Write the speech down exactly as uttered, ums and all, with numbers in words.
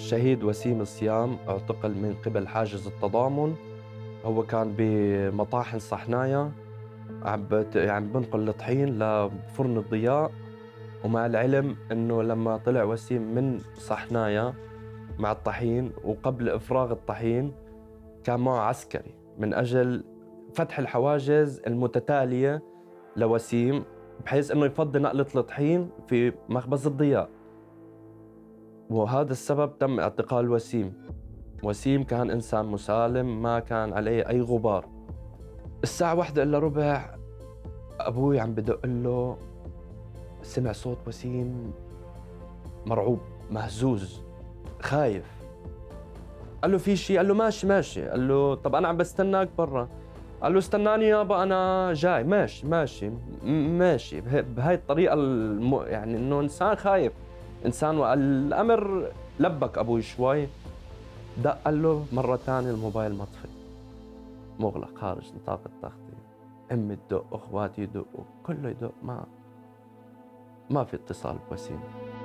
الشهيد وسيم الصيام اعتقل من قبل حاجز التضامن. هو كان بمطاحن صحنايا عم بت- عم بنقل الطحين لفرن الضياء، ومع العلم انه لما طلع وسيم من صحنايا مع الطحين وقبل افراغ الطحين كان معه عسكري من اجل فتح الحواجز المتتالية لوسيم، بحيث انه يفضي نقلة الطحين في مخبز الضياء، وهذا السبب تم اعتقال وسيم. وسيم كان إنسان مسالم، ما كان عليه أي غبار. الساعة واحدة إلا ربع أبوي عم بدق له، سمع صوت وسيم مرعوب مهزوز خايف. قال له في شيء؟ قال له ماشي ماشي. قال له طب أنا عم بستناك برا. قال له استناني يابا أنا جاي. ماشي ماشي م- ماشي بهي بهاي الطريقة الم... يعني إنه إنسان خايف، إنسان. والأمر لبك أبوي شوي. دق قال له مرة تانية الموبايل مطفي مغلق خارج نطاق التغطية. أمي تدق، أخواتي يدقوا، كله يدق، ما ما في اتصال بوسيم.